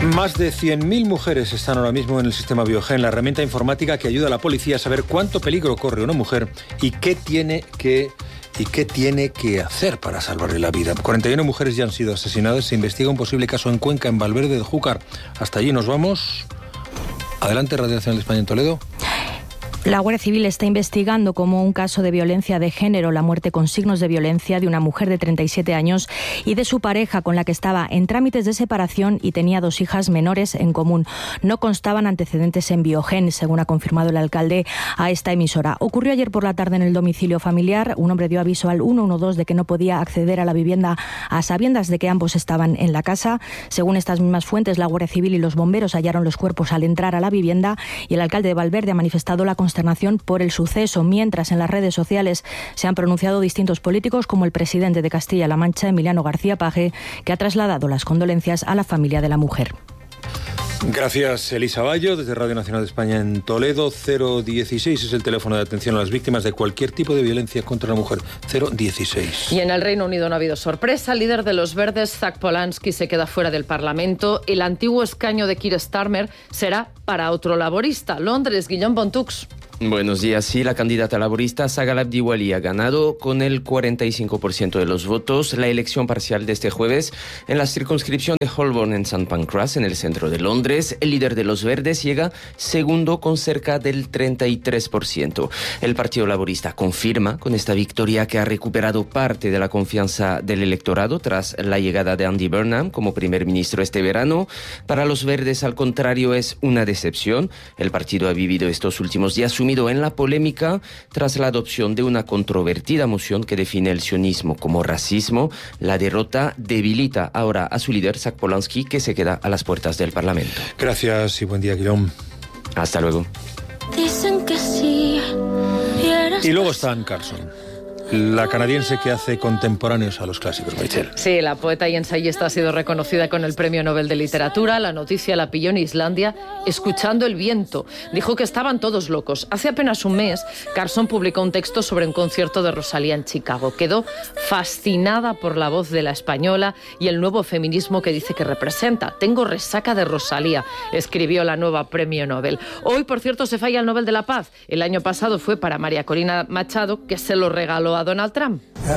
Más de 100.000 mujeres están ahora mismo en el sistema Biogen, la herramienta informática que ayuda a la policía a saber cuánto peligro corre una mujer y qué tiene que hacer para salvarle la vida. 41 mujeres ya han sido asesinadas. Se investiga un posible caso en Cuenca, en Valverde de Júcar. Hasta allí nos vamos. Adelante, Radio Nacional de España en Toledo. La Guardia Civil está investigando como un caso de violencia de género la muerte con signos de violencia de una mujer de 37 años y de su pareja, con la que estaba en trámites de separación y tenía 2 hijas menores en común. No constaban antecedentes en Biogen, según ha confirmado el alcalde a esta emisora. Ocurrió ayer por la tarde en el domicilio familiar. Un hombre dio aviso al 112 de que no podía acceder a la vivienda a sabiendas de que ambos estaban en la casa. Según estas mismas fuentes, la Guardia Civil y los bomberos hallaron los cuerpos al entrar a la vivienda y el alcalde de Valverde ha manifestado la consternación por el suceso, mientras en las redes sociales se han pronunciado distintos políticos, como el presidente de Castilla-La Mancha, Emiliano García Paje, que ha trasladado las condolencias a la familia de la mujer. Gracias, Elisa Bayo, desde Radio Nacional de España en Toledo. 016 es el teléfono de atención a las víctimas de cualquier tipo de violencia contra la mujer. 016. Y en el Reino Unido no ha habido sorpresa. El líder de los Verdes, Zach Polanski, se queda fuera del Parlamento. El antiguo escaño de Keir Starmer será para otro laborista. Londres, Guillaume Bontux. Buenos días. Sí, la candidata laborista Sagal Abdiwali ha ganado con el 45% de los votos la elección parcial de este jueves en la circunscripción de Holborn en St. Pancras, en el centro de Londres. El líder de los Verdes llega segundo con cerca del 33%. El Partido Laborista confirma con esta victoria que ha recuperado parte de la confianza del electorado tras la llegada de Andy Burnham como primer ministro este verano. Para los Verdes, al contrario, es una decepción. El partido ha vivido estos últimos días sumido en la polémica tras la adopción de una controvertida moción que define el sionismo como racismo. La derrota debilita ahora a su líder, Zach Polanski, que se queda a las puertas del Parlamento. Gracias y buen día, Guillaume. Hasta luego. Dicen que sí. Y luego está Anne Carson, la canadiense que hace contemporáneos a los clásicos, Michelle. Sí, la poeta y ensayista ha sido reconocida con el Premio Nobel de Literatura. La noticia la pilló en Islandia escuchando el viento. Dijo que estaban todos locos. Hace apenas un mes, Carson publicó un texto sobre un concierto de Rosalía en Chicago. Quedó fascinada por la voz de la española y el nuevo feminismo que dice que representa. Tengo resaca de Rosalía, escribió la nueva Premio Nobel. Hoy, por cierto, se falla el Nobel de la Paz. El año pasado fue para María Corina Machado, que se lo regaló a Donald Trump.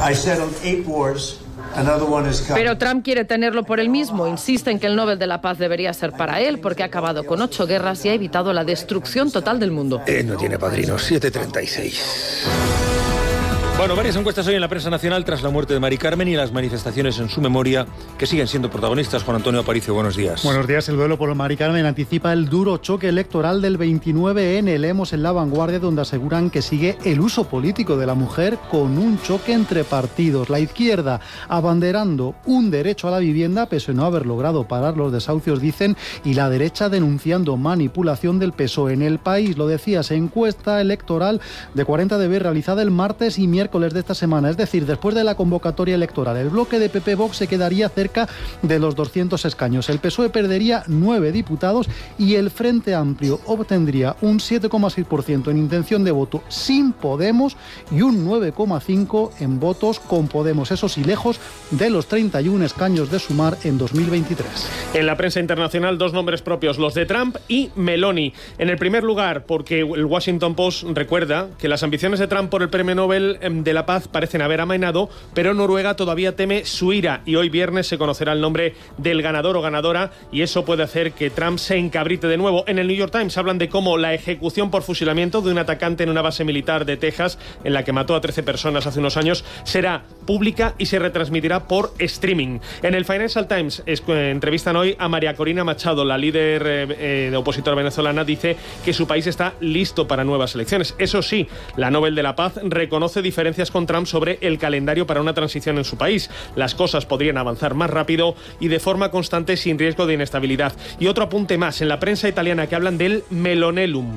Pero Trump quiere tenerlo por él mismo. Insiste en que el Nobel de la Paz debería ser para él porque ha acabado con 8 guerras y ha evitado la destrucción total del mundo. No tiene padrino. 7:36. Bueno, varias encuestas hoy en la prensa nacional tras la muerte de Mari Carmen y las manifestaciones en su memoria que siguen siendo protagonistas. Juan Antonio Aparicio, buenos días. Buenos días. El duelo por Mari Carmen anticipa el duro choque electoral del 29N. Leemos en La Vanguardia, donde aseguran que sigue el uso político de la mujer con un choque entre partidos. La izquierda abanderando un derecho a la vivienda pese a no haber logrado parar los desahucios, dicen, y la derecha denunciando manipulación del PSOE en el país. Lo decías, encuesta electoral de 40DB realizada el martes y miércoles de esta semana, es decir, después de la convocatoria electoral. El bloque de PP-Vox se quedaría cerca de los 200 escaños. El PSOE perdería 9 diputados y el Frente Amplio obtendría un 7,6% en intención de voto sin Podemos y un 9,5% en votos con Podemos. Eso sí, lejos de los 31 escaños de Sumar en 2023. En la prensa internacional, 2 nombres propios, los de Trump y Meloni. En el primer lugar, porque el Washington Post recuerda que las ambiciones de Trump por el Premio Nobel de la Paz parecen haber amainado, pero Noruega todavía teme su ira y hoy viernes se conocerá el nombre del ganador o ganadora y eso puede hacer que Trump se encabrite de nuevo. En el New York Times hablan de cómo la ejecución por fusilamiento de un atacante en una base militar de Texas, en la que mató a 13 personas hace unos años, será pública y se retransmitirá por streaming. En el Financial Times entrevistan hoy a María Corina Machado, la líder de opositora venezolana, dice que su país está listo para nuevas elecciones. Eso sí, la Nobel de la Paz reconoce diferencias con Trump sobre el calendario para una transición en su país. Las cosas podrían avanzar más rápido y de forma constante sin riesgo de inestabilidad. Y otro apunte más, en la prensa italiana que hablan del Melonellum.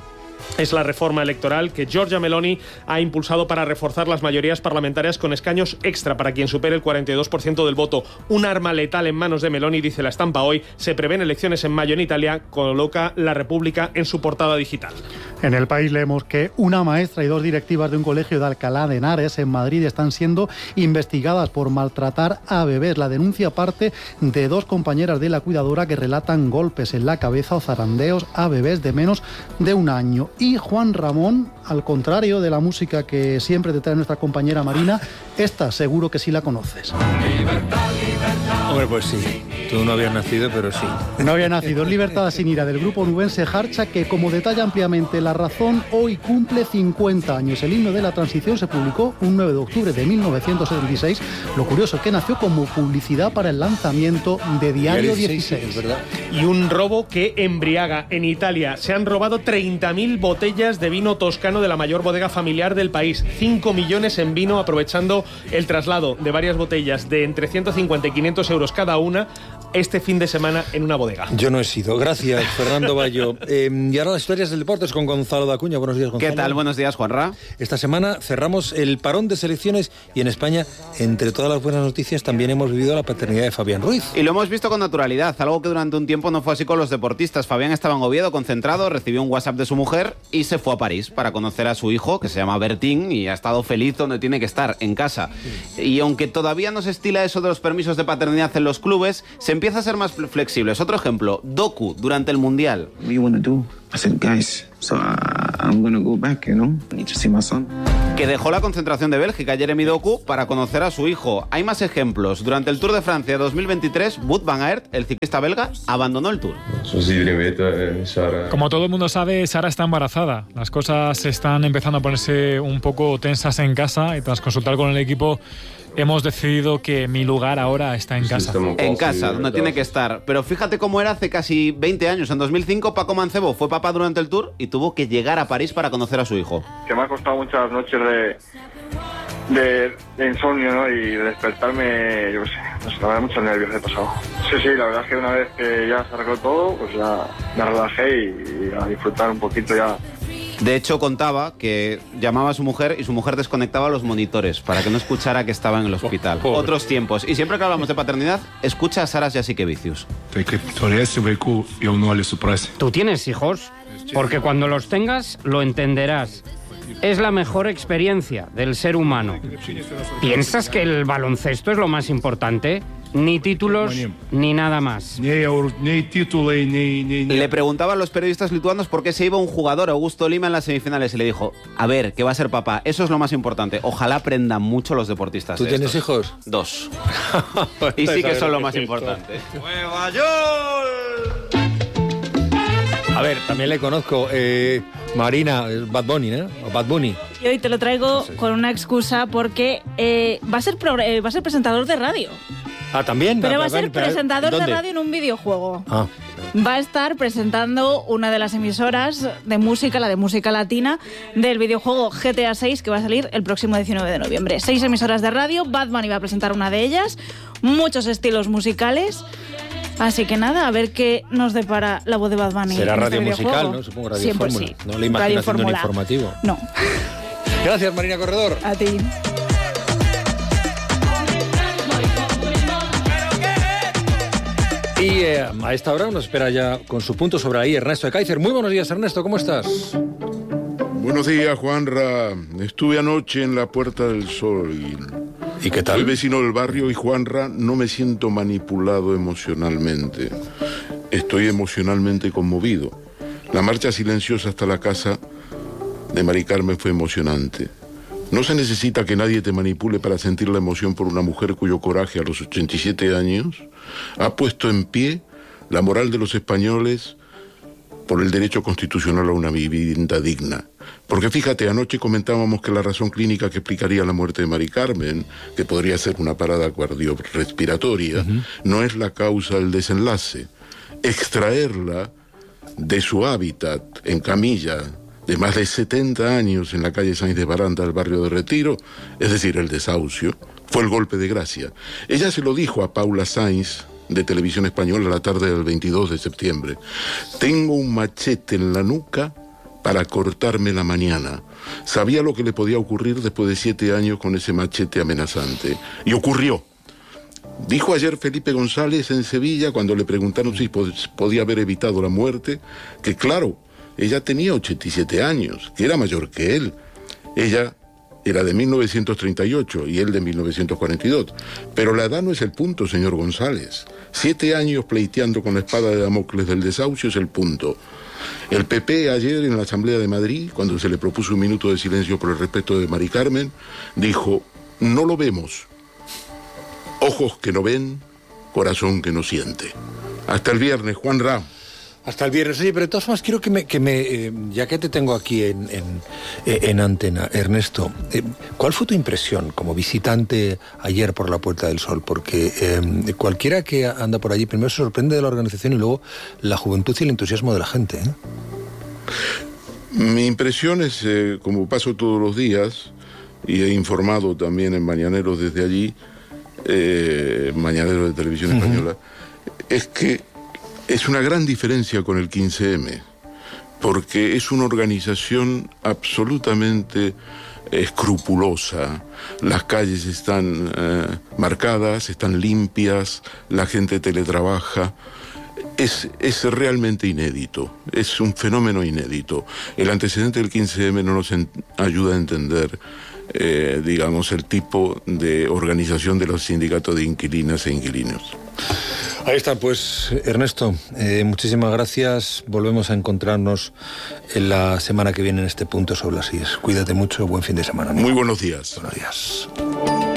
es la reforma electoral que Giorgia Meloni ha impulsado para reforzar las mayorías parlamentarias con escaños extra para quien supere el 42% del voto. Un arma letal en manos de Meloni, dice La Stampa hoy. Se prevén elecciones en mayo en Italia, coloca La República en su portada digital. En El País leemos que una maestra y 2 directivas de un colegio de Alcalá de Henares, en Madrid, están siendo investigadas por maltratar a bebés. La denuncia parte de 2 compañeras de la cuidadora que relatan golpes en la cabeza o zarandeos a bebés de menos de 1 año. Y Juan Ramón, al contrario de la música que siempre te trae nuestra compañera Marina, esta seguro que sí la conoces. Hombre, pues sí. Tú no habías nacido, pero sí. No había nacido. Libertad sin ira, del grupo nubense Harcha, que, como detalla ampliamente La Razón, hoy cumple 50 años. El himno de la transición se publicó un 9 de octubre de 1976. Lo curioso es que nació como publicidad para el lanzamiento de Diario 16. ¿Verdad? Y un robo que embriaga. En Italia se han robado 30.000 botellas de vino toscano de la mayor bodega familiar del país. 5 millones en vino, aprovechando el traslado de varias botellas de entre 150 y 500 euros cada una este fin de semana en una bodega. Yo no he sido. Gracias, Fernando Bayo. Y ahora las historias del deporte con Gonzalo Dacuña. Buenos días, Gonzalo. ¿Qué tal? Buenos días, Juanra. Esta semana cerramos el parón de selecciones y en España, entre todas las buenas noticias, también hemos vivido la paternidad de Fabián Ruiz. Y lo hemos visto con naturalidad, algo que durante un tiempo no fue así con los deportistas. Fabián estaba en Oviedo, concentrado, recibió un WhatsApp de su mujer y se fue a París para conocer a su hijo, que se llama Bertín, y ha estado feliz donde tiene que estar, en casa. Y aunque todavía no se estila eso de los permisos de paternidad en los clubes, se empieza a ser más flexibles. Otro ejemplo, Doku, durante el Mundial. Que dejó la concentración de Bélgica, Jeremy Doku, para conocer a su hijo. Hay más ejemplos. Durante el Tour de Francia 2023, Wout van Aert, el ciclista belga, abandonó el Tour. Como todo el mundo sabe, Sara está embarazada. Las cosas están empezando a ponerse un poco tensas en casa y tras consultar con el equipo hemos decidido que mi lugar ahora está en casa. En casa, donde tiene que estar. Pero fíjate cómo era hace casi 20 años. En 2005, Paco Mancebo fue papá durante el Tour y tuvo que llegar a París para conocer a su hijo. Que me ha costado muchas noches de insomnio, ¿no? Y de despertarme, yo qué sé, no sé, la verdad, muchos nervios he pasado. Sí, la verdad es que una vez que ya se arregló todo, pues ya me relajé y a disfrutar un poquito ya. De hecho, contaba que llamaba a su mujer y su mujer desconectaba los monitores para que no escuchara que estaba en el hospital. Pobre. Otros tiempos. Y siempre que hablamos de paternidad, escucha a Sara Jassikevicius. ¿Tú tienes hijos? Porque cuando los tengas, lo entenderás. Es la mejor experiencia del ser humano. ¿Piensas que el baloncesto es lo más importante? Ni títulos, ni nada más. Le preguntaban los periodistas lituanos por qué se iba un jugador, Augusto Lima, en las semifinales, y le dijo: a ver, que va a ser papá, eso es lo más importante. Ojalá aprendan mucho los deportistas. ¿Tú tienes hijos? 2. Y sí que son lo más importante. ¡Nueva York! A ver, también le conozco, Marina, Bad Bunny, ¿no? O Bad Bunny. Y hoy te lo traigo con una excusa porque va a ser presentador de radio. Ah, ¿también? Pero va a ser presentador de radio en un videojuego. Ah. Va a estar presentando una de las emisoras de música, la de música latina, del videojuego GTA 6, que va a salir el próximo 19 de noviembre. 6 emisoras de radio, Bad Bunny va a presentar una de ellas, muchos estilos musicales. Así que nada, a ver qué nos depara la voz de Bad Bunny. Será radio este musical, ¿no? Supongo radio siempre fórmula. Sí. No le imagino haciendo un informativo. No. Gracias, Marina Corredor. A ti. Y a esta hora nos espera ya con su punto sobre ahí Ernesto de Kaiser. Muy buenos días, Ernesto, ¿cómo estás? Buenos días, Juanra. Estuve anoche en la Puerta del Sol ¿Y qué tal? Soy vecino del barrio y, Juanra, no me siento manipulado emocionalmente. Estoy emocionalmente conmovido. La marcha silenciosa hasta la casa de Mari Carmen fue emocionante. No se necesita que nadie te manipule para sentir la emoción por una mujer cuyo coraje a los 87 años ha puesto en pie la moral de los españoles por el derecho constitucional a una vivienda digna. Porque fíjate, anoche comentábamos que la razón clínica que explicaría la muerte de Mari Carmen, que podría ser una parada cardiorrespiratoria, no es la causa del desenlace. Extraerla de su hábitat en camilla de más de 70 años en la calle Sáenz de Baranda del barrio de Retiro, es decir, el desahucio, fue el golpe de gracia. Ella se lo dijo a Paula Sainz, de Televisión Española, la tarde del 22 de septiembre. Tengo un machete en la nuca para cortarme la mañana. Sabía lo que le podía ocurrir después de 7 años con ese machete amenazante. Y ocurrió. Dijo ayer Felipe González en Sevilla, cuando le preguntaron si podía haber evitado la muerte, que claro, ella tenía 87 años, que era mayor que él. Ella era de 1938 y él de 1942. Pero la edad no es el punto, señor González. 7 años pleiteando con la espada de Damocles del desahucio es el punto. El PP ayer en la Asamblea de Madrid, cuando se le propuso un minuto de silencio por el respeto de Mari Carmen, dijo, no lo vemos. Ojos que no ven, corazón que no siente. Hasta el viernes, Juan Ra. Hasta el viernes. Oye, pero de todas formas quiero ya que te tengo aquí en antena, Ernesto, ¿cuál fue tu impresión como visitante ayer por la Puerta del Sol? Porque cualquiera que anda por allí primero se sorprende de la organización y luego la juventud y el entusiasmo de la gente, ¿eh? Mi impresión es, como paso todos los días, y he informado también en Mañaneros desde allí, Mañaneros de Televisión Española, es que es una gran diferencia con el 15M, porque es una organización absolutamente escrupulosa. Las calles están marcadas, están limpias, la gente teletrabaja. Es realmente inédito, es un fenómeno inédito. El antecedente del 15M no nos ayuda a entender digamos, el tipo de organización de los sindicatos de inquilinas e inquilinos. Ahí está, pues, Ernesto, muchísimas gracias. Volvemos a encontrarnos en la semana que viene en este punto sobre las IES. Cuídate mucho, buen fin de semana, amigo. Muy buenos días. Buenos días.